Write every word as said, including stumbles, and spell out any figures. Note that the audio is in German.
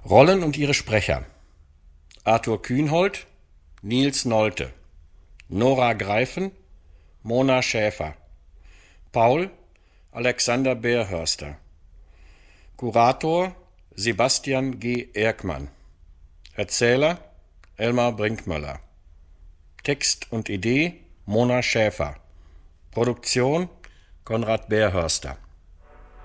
Rollen und ihre Sprecher: Arthur Kühnhold, Niels Nolte, Nora Greifen, Mona Schäfer, Paul, Alexander Beerhörster, Kurator, Sebastian G. Erkmann, Erzähler, Elmar Brinkmöller, Text und Idee, Mona Schäfer, Produktion, Konrad Beerhörster.